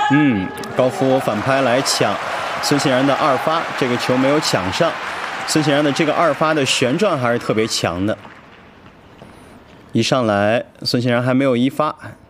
高夫反拍来抢孙兴然的二发，这个球没有抢上。孙兴然的这个二发的旋转还是特别强的。一上来，孙兴然还没有一发。